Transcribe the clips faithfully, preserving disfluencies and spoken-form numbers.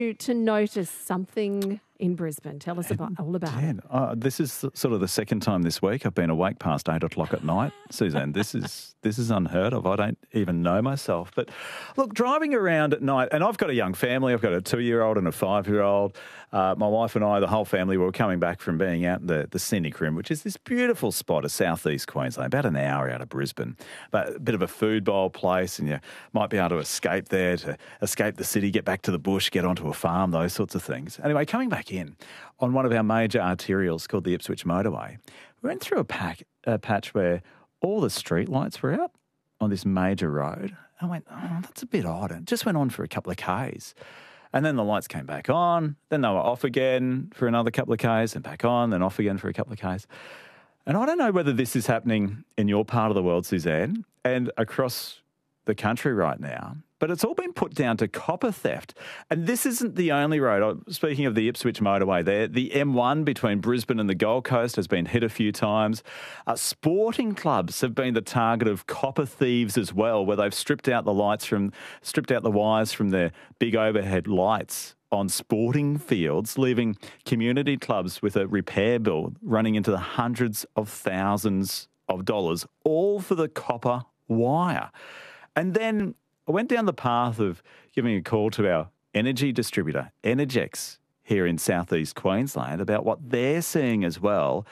you to notice something in Brisbane? Tell us about, all about Dan, it. uh, this is sort of the second time this week I've been awake past eight o'clock at night, Suzanne. This is this is unheard of. I don't even know myself. But look, driving around at night, and I've got a young family. I've got a two-year-old and a five-year-old. Uh, my wife and I, the whole family, were coming back from being out in the, the scenic rim, which is this beautiful spot of southeast Queensland, about an hour out of Brisbane. But a bit of a food bowl place, and you might be able to escape there, to escape the city, get back to the bush, get onto a farm, those sorts of things. Anyway, coming back in on one of our major arterials called the Ipswich Motorway, we went through a, pack, a patch where all the street lights were out on this major road. I went, oh, that's a bit odd. And it just went on for a couple of Ks. And then the lights came back on, then they were off again for another couple of Ks, and back on, then off again for a couple of Ks. And I don't know whether this is happening in your part of the world, Suzanne, and across the country right now, but it's all been put down to copper theft. And this isn't the only road. Speaking of the Ipswich Motorway there, the M one between Brisbane and the Gold Coast has been hit a few times. Uh, sporting clubs have been the target of copper thieves as well, where they've stripped out the lights from, stripped out the wires from their big overhead lights on sporting fields, leaving community clubs with a repair bill running into the hundreds of thousands of dollars, all for the copper wire. And then I went down the path of giving a call to our energy distributor, Energex, here in southeast Queensland, about what they're seeing as well.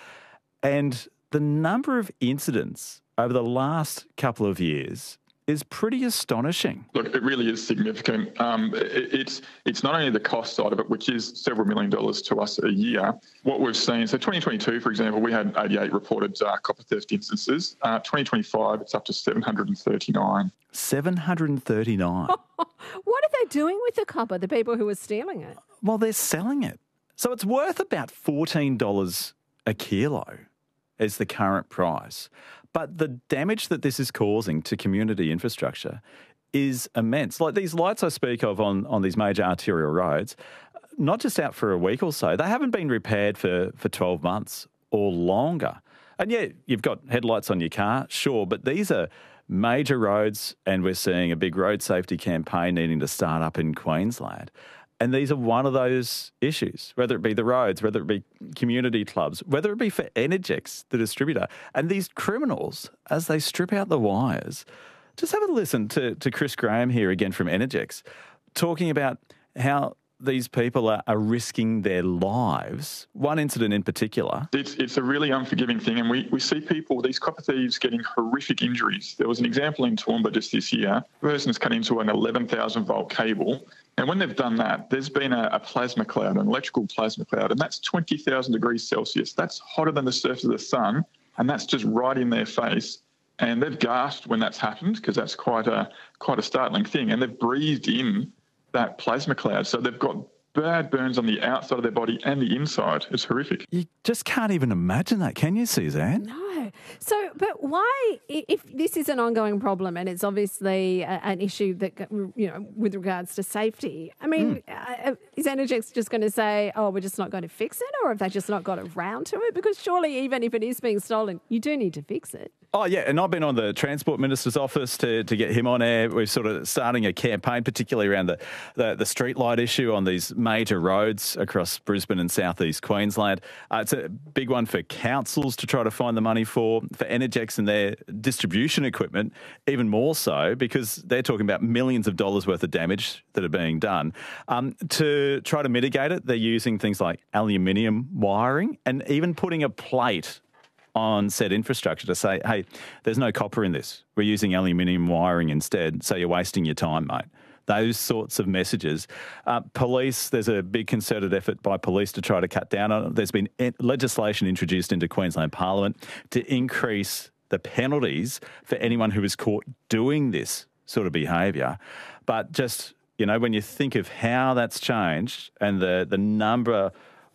And the number of incidents over the last couple of years is pretty astonishing. Look, it really is significant. Um, it, it's it's not only the cost side of it, which is several million dollars to us a year. What we've seen, so twenty twenty-two, for example, we had eighty-eight reported uh, copper theft instances. Uh, twenty twenty-five, it's up to seven hundred thirty-nine. seven hundred thirty-nine. What are they doing with the copper, the people who are stealing it? Well, they're selling it. So it's worth about fourteen dollars a kilo is the current price. But the damage that this is causing to community infrastructure is immense. Like these lights I speak of on, on these major arterial roads, not just out for a week or so, they haven't been repaired for, for twelve months or longer. And yeah, you've got headlights on your car, sure, but these are major roads, and we're seeing a big road safety campaign needing to start up in Queensland. And these are one of those issues, whether it be the roads, whether it be community clubs, whether it be for Energex, the distributor. And these criminals, as they strip out the wires, just have a listen to, to Chris Graham here again from Energex, talking about how these people are, are risking their lives. One incident in particular. It's it's a really unforgiving thing, and we, we see people, these copper thieves, getting horrific injuries. There was an example in Toowoomba just this year. A person's cut into an eleven thousand volt cable, and when they've done that, there's been a, a plasma cloud, an electrical plasma cloud, and that's twenty thousand degrees Celsius. That's hotter than the surface of the sun, and that's just right in their face. And they've gasped when that's happened, because that's quite a quite a startling thing, and they've breathed in that plasma cloud. So they've got bad burns on the outside of their body and the inside. It's horrific. You just can't even imagine that, can you, Suzanne? No. So, but why, if this is an ongoing problem and it's obviously a, an issue that, you know, with regards to safety, I mean, mm. uh, is Energex just going to say, oh, we're just not going to fix it, or have they just not got around to it? Because surely even if it is being stolen, you do need to fix it. Oh, yeah, and I've been on the Transport Minister's office to, to get him on air. We're sort of starting a campaign, particularly around the, the, the street light issue on these major roads across Brisbane and southeast Queensland. Uh, it's a big one for councils to try to find the money for, for Energex and their distribution equipment, even more so, because they're talking about millions of dollars worth of damage that are being done. Um, to try to mitigate it, they're using things like aluminium wiring and even putting a plate on said infrastructure to say, hey, there's no copper in this. We're using aluminium wiring instead, so you're wasting your time, mate. Those sorts of messages. Uh, police, there's a big concerted effort by police to try to cut down on it. There's been legislation introduced into Queensland Parliament to increase the penalties for anyone who is caught doing this sort of behaviour. But just, you know, when you think of how that's changed and the, the number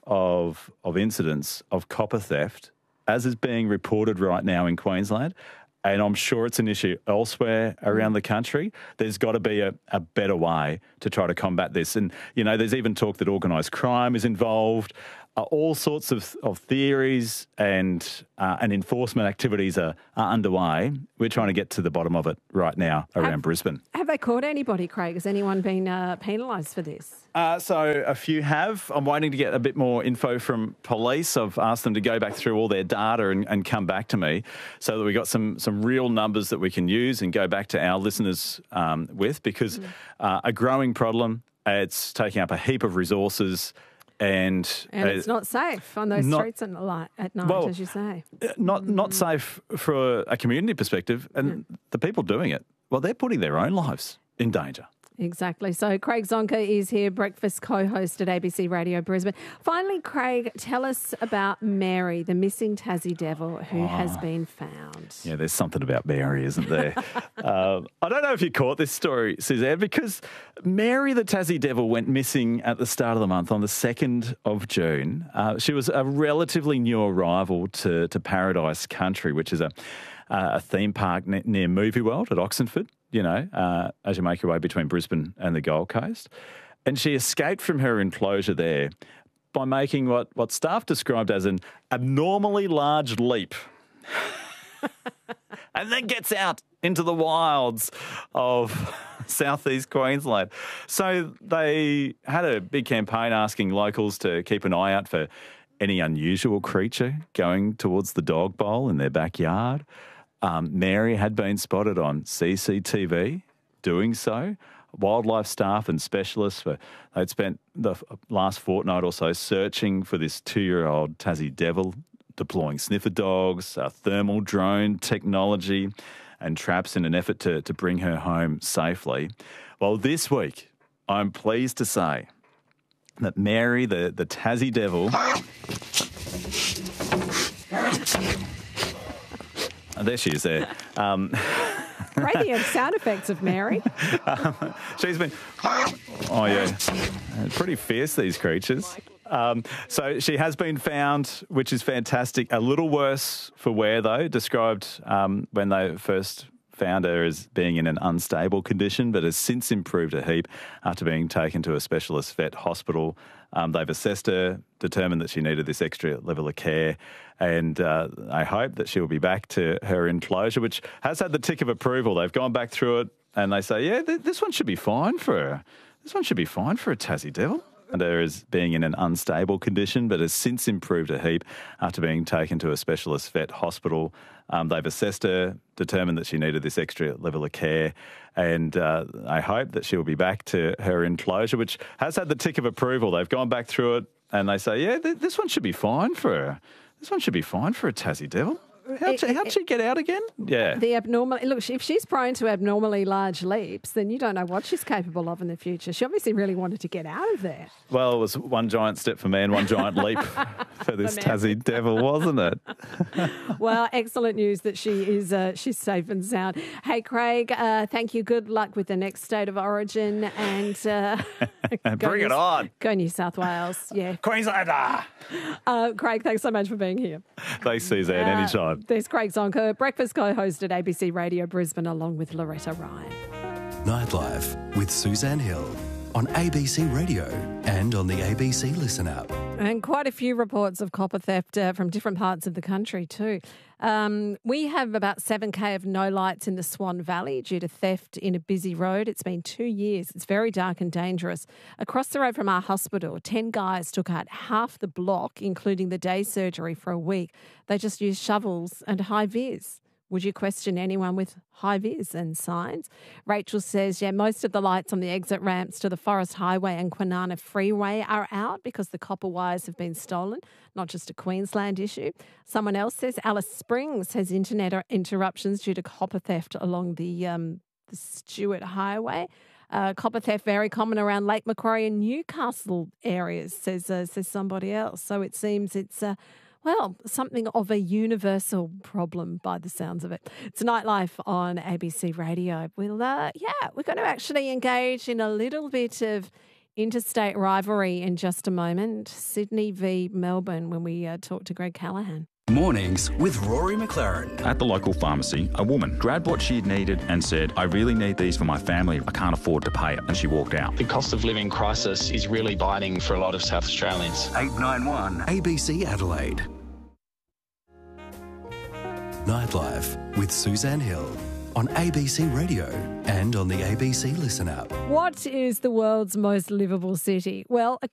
of, of incidents of copper theft, as is being reported right now in Queensland, and I'm sure it's an issue elsewhere around the country, there's got to be a, a better way to try to combat this. And, you know, there's even talk that organised crime is involved. Uh, all sorts of, of theories and uh, and enforcement activities are, are underway. We're trying to get to the bottom of it right now around have, Brisbane. Have they caught anybody, Craig? Has anyone been uh, penalised for this? Uh, so a few have. I'm waiting to get a bit more info from police. I've asked them to go back through all their data and, and come back to me so that we got some some real numbers that we can use and go back to our listeners um, with, because uh, a growing problem, it's taking up a heap of resources. And, and it's uh, not safe on those not, streets at night, at night well, as you say. Not not safe for a community perspective. And mm. the people doing it, well, they're putting their own lives in danger. Exactly. So Craig Zonker is here, breakfast co-host at A B C Radio Brisbane. Finally, Craig, tell us about Mary, the missing Tassie devil who oh. has been found. Yeah, there's something about Mary, isn't there? uh, I don't know if you caught this story, Suzanne, because Mary, the Tassie devil, went missing at the start of the month on the second of June. Uh, she was a relatively new arrival to, to Paradise Country, which is a, a theme park near Movie World at Oxenford. You know, uh, as you make your way between Brisbane and the Gold Coast. And she escaped from her enclosure there by making what, what staff described as an abnormally large leap. And then gets out into the wilds of southeast Queensland. So they had a big campaign asking locals to keep an eye out for any unusual creature going towards the dog bowl in their backyard. Um, Mary had been spotted on C C T V doing so. Wildlife staff and specialists, were, they'd spent the last fortnight or so searching for this two-year-old Tassie devil, deploying sniffer dogs, uh, thermal drone technology and traps in an effort to, to bring her home safely. Well, this week, I'm pleased to say that Mary, the, the Tassie devil... Oh, there she is there. Um, Radio sound effects of Mary. um, she's been... Oh, yeah. Pretty fierce, these creatures. Um, so she has been found, which is fantastic. A little worse for wear, though, described um, when they first found her as being in an unstable condition, but has since improved a heap after being taken to a specialist vet hospital. Um, they've assessed her, determined that she needed this extra level of care, and uh, I hope that she'll be back to her enclosure, which has had the tick of approval. They've gone back through it, and they say, yeah, th- this one should be fine for her. This one should be fine for a Tassie devil. And her as being in an unstable condition, but has since improved a heap after being taken to a specialist vet hospital. Um, they've assessed her, determined that she needed this extra level of care, and uh, I hope that she'll be back to her enclosure, which has had the tick of approval. They've gone back through it, and they say, yeah, th- this one should be fine for her. This one should be fine for a Tassie devil. How'd she, how'd she get out again? Yeah. The abnormal... Look, if she's prone to abnormally large leaps, then you don't know what she's capable of in the future. She obviously really wanted to get out of there. Well, it was one giant step for man, one giant leap for this Tassie devil, wasn't it? Well, excellent news that she is uh, she's safe and sound. Hey, Craig, uh, thank you. Good luck with the next state of origin. And uh, bring it on. Go New South Wales. Yeah. Queenslander. Uh, Craig, thanks so much for being here. Thanks, Suzanne. Uh, anytime. There's Craig Zonker, breakfast co-host at A B C Radio Brisbane, along with Loretta Ryan. Nightlife with Suzanne Hill on A B C Radio and on the A B C Listen app. And quite a few reports of copper theft uh, from different parts of the country too. Um, we have about seven K of no lights in the Swan Valley due to theft in a busy road. It's been two years. It's very dark and dangerous. Across the road from our hospital, ten guys took out half the block, including the day surgery, for a week. They just used shovels and high vis. Would you question anyone with high vis and signs? Rachel says, yeah, most of the lights on the exit ramps to the Forest Highway and Kwinana Freeway are out because the copper wires have been stolen, not just a Queensland issue. Someone else says Alice Springs has internet interruptions due to copper theft along the, um, the Stewart Highway. Uh, copper theft very common around Lake Macquarie and Newcastle areas, says, uh, says somebody else. So it seems it's... Uh, Well, something of a universal problem by the sounds of it. It's Nightlife on A B C Radio. We'll, uh, yeah, we're going to actually engage in a little bit of interstate rivalry in just a moment. Sydney v Melbourne when we uh, talk to Greg Callaghan. Mornings with Rory McLaren. At the local pharmacy, a woman grabbed what she needed and said, I really need these for my family. I can't afford to pay it. And she walked out. The cost of living crisis is really biting for a lot of South Australians. eight nine one A B C Adelaide. Nightlife with Suzanne Hill on A B C Radio and on the A B C Listen app. What is the world's most livable city? Well,